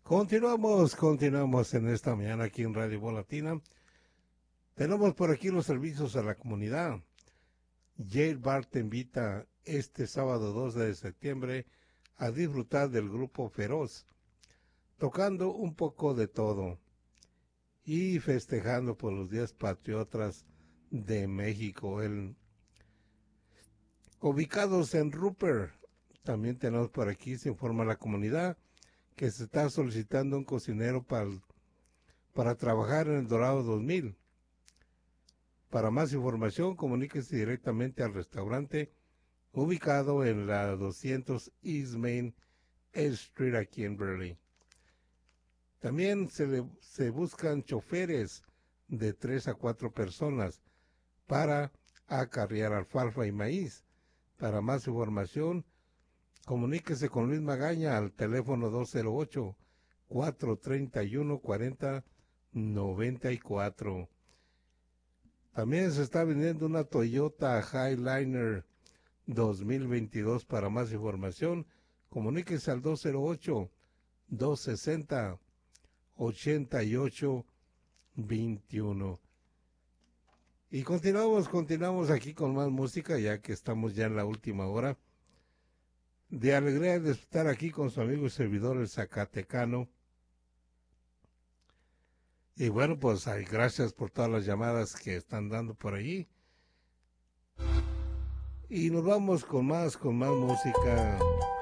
Continuamos en esta mañana aquí en Radio Voz Latina. Tenemos por aquí los servicios a la comunidad. Jail Bar te invita este sábado 2 de septiembre a disfrutar del grupo Feroz, tocando un poco de todo y festejando por los días patriotas de México. Ubicados en Rupert, también tenemos por aquí, se informa la comunidad, que se está solicitando un cocinero para trabajar en el Dorado 2000. Para más información, comuníquese directamente al restaurante ubicado en la 200 East Main Street aquí en Berlín. También se buscan choferes de 3 a 4 personas para acarrear alfalfa y maíz. Para más información, comuníquese con Luis Magaña al teléfono 208-431-4094. También se está vendiendo una Toyota Highliner 2022. Para más información, comuníquese al 208-260-8821. Y continuamos aquí con más música, ya que estamos ya en la última hora. De alegría de estar aquí con su amigo y servidor, el Zacatecano. Y bueno, pues gracias por todas las llamadas que están dando por allí. Y nos vamos con más música.